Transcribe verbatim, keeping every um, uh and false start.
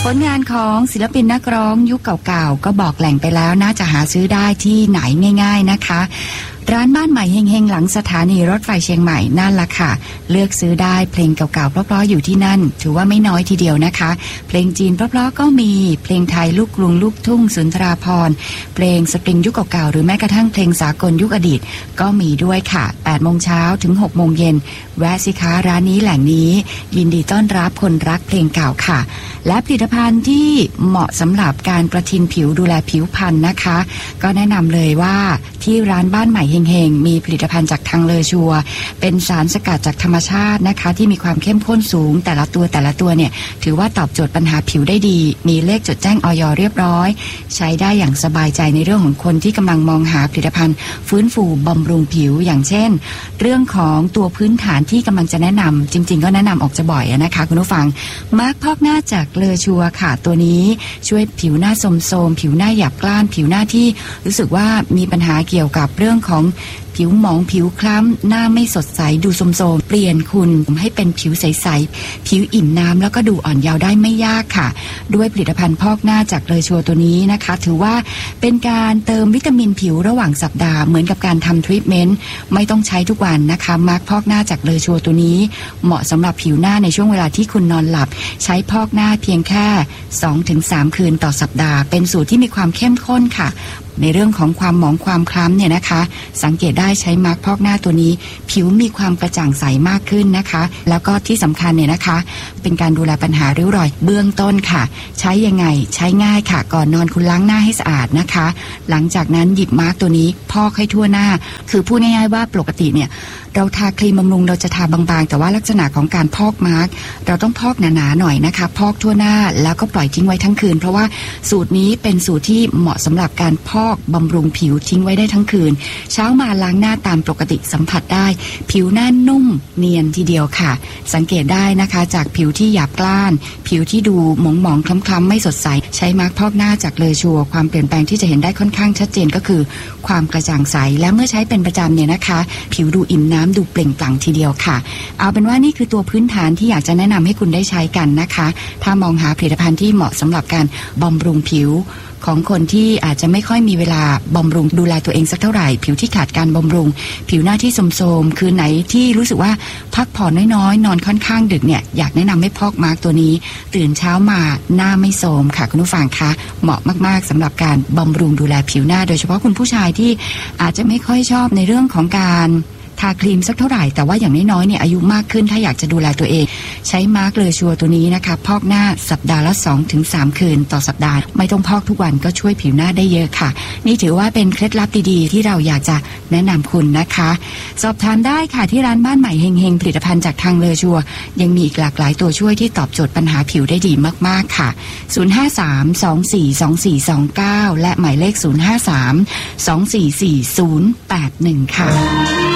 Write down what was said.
ผลงานของศิลปินนักร้องยุคเก่าๆก็บอกแหล่งไปแล้วน่าจะหาซื้อได้ที่ไหนง่ายๆนะคะร้านบ้านใหม่เฮงๆหลังสถานีรถไฟเชียงใหม่นั่นล่ะค่ะเลือกซื้อได้เพลงเก่าๆเพราะๆอยู่ที่นั่นถือว่าไม่น้อยทีเดียวนะคะเพลงจีนเพราะๆก็มีเพลงไทยลูกกรุงลูกทุ่งสุนทราภรณ์เพลงสตริงยุคเก่าๆหรือแม้กระทั่งเพลงสากลยุคอดีตก็มีด้วยค่ะแปดโมงเช้าถึงหกโมงเย็นแวะสิคะร้านนี้แหล่งนี้ยินดีต้อนรับคนรักเพลงเก่าค่ะและผลิตภัณฑ์ที่เหมาะสำหรับการประทินผิวดูแลผิวพรรณนะคะก็แนะนำเลยว่าที่ร้านบ้านใหม่เฮงๆมีผลิตภัณฑ์จากทางเลอชัวเป็นสารสกัดจากธรรมชาตินะคะที่มีความเข้มข้นสูงแต่ละตัวแต่ละตัวเนี่ยถือว่าตอบโจทย์ปัญหาผิวได้ดีมีเลขจดแจ้งอย.เรียบร้อยใช้ได้อย่างสบายใจในเรื่องของคนที่กำลังมองหาผลิตภัณฑ์ฟื้นฟูบำรุงผิวอย่างเช่นเรื่องของตัวพื้นฐานที่กำลังจะแนะนำจริงๆก็แนะนำออกจะบ่อยนะคะคุณผู้ฟังมาร์คพอกหน้าจากเลอชัวค่ะตัวนี้ช่วยผิวหน้าโทรมๆผิวหน้าหยาบกร้านผิวหน้าที่รู้สึกว่ามีปัญหาเกี่ยวกับเรื่องของผิวหมองผิวคล้ำหน้าไม่สดใสดูโทรมๆเปลี่ยนคุณให้เป็นผิวใสๆผิวอิ่มน้ำแล้วก็ดูอ่อนเยาว์ได้ไม่ยากค่ะด้วยผลิตภัณฑ์พอกหน้าจากเลอชัวตัวนี้นะคะถือว่าเป็นการเติมวิตามินผิวระหว่างสัปดาห์เหมือนกับการทำทรีทเมนต์ไม่ต้องใช้ทุกวันนะคะมาร์คพอกหน้าจากเลอชัวตัวนี้เหมาะสำหรับผิวหน้าในช่วงเวลาที่คุณนอนหลับใช้พอกหน้าเพียงแค่ สองถึงสาม คืนต่อสัปดาห์เป็นสูตรที่มีความเข้มข้นค่ะในเรื่องของความหมองความคล้ำเนี่ยนะคะสังเกตได้ใช้มาร์คพอกหน้าตัวนี้ผิวมีความกระจ่างใสมากขึ้นนะคะแล้วก็ที่สำคัญเนี่ยนะคะเป็นการดูแลปัญหาริ้วรอยเบื้องต้นค่ะใช้ยังไงใช้ง่ายค่ะก่อนนอนคุณล้างหน้าให้สะอาดนะคะหลังจากนั้นหยิบมาร์คตัวนี้พอกให้ทั่วหน้าคือพูดง่ายๆว่าปกติเนี่ยเราทาครีมบำรุงเราจะทาบางๆแต่ว่าลักษณะของการพอกมาร์คเราต้องพอกหนาๆหน่อยนะคะพอกทั่วหน้าแล้วก็ปล่อยทิ้งไว้ทั้งคืนเพราะว่าสูตรนี้เป็นสูตรที่เหมาะสำหรับการพอกบำรุงผิวทิ้งไว้ได้ทั้งคืนเช้ามาล้างหน้าตามปกติสัมผัสได้ผิวหน้านุ่มเนียนทีเดียวค่ะสังเกตได้นะคะจากผิวที่หยาบกร้านผิวที่ดูหมองๆคล้ำๆไม่สดใสใช้มาร์คพอกหน้าจากเลอชัวความเปลี่ยนแปลงที่จะเห็นได้ค่อนข้างชัดเจนก็คือความกระจ่างใสและเมื่อใช้เป็นประจำเนี่ยนะคะผิวดูอิ่มน้ำดูเปล่งปลั่งทีเดียวค่ะเอาเป็นว่านี่คือตัวพื้นฐานที่อยากจะแนะนำให้คุณได้ใช้กันนะคะถ้ามองหาผลิตภัณฑ์ที่เหมาะสำหรับการบำรุงผิวของคนที่อาจจะไม่ค่อยมีเวลาบำรุงดูแลตัวเองสักเท่าไหร่ผิวที่ขาดการบำรุงผิวหน้าที่โทรมๆคือไหนที่รู้สึกว่าพักผ่อนน้อยๆนอนค่อนข้างดึกเนี่ยอยากแนะนำให้พอกมาร์คตัวนี้ตื่นเช้ามาหน้าไม่โทรมค่ะคุณผู้ฟังคะเหมาะมากๆสำหรับการบำรุงดูแลผิวหน้าโดยเฉพาะคุณผู้ชายที่อาจจะไม่ค่อยชอบในเรื่องของการทาครีมสักเท่าไหร่แต่ว่าอย่างน้อยๆเนี่ยอายุมากขึ้นถ้าอยากจะดูแลตัวเองใช้มาร์คเลอชัวตัวนี้นะคะพอกหน้าสัปดาห์ละ สองถึงสาม คืนต่อสัปดาห์ไม่ต้องพอกทุกวันก็ช่วยผิวหน้าได้เยอะค่ะนี่ถือว่าเป็นเคล็ดลับดีๆที่เราอยากจะแนะนำคุณนะคะสอบถามได้ค่ะที่ร้านบ้านใหม่เฮงๆผลิตภัณฑ์จากทางเลอชัวยังมีอีกหลากหลายตัวช่วยที่ตอบโจทย์ปัญหาผิวได้ดีมากๆค่ะศูนย์ ห้า สาม สอง สี่ สอง สี่ สอง เก้าและหมายเลขศูนย์ ห้า สาม สอง สี่ สี่ ศูนย์ แปด หนึ่งค่ะ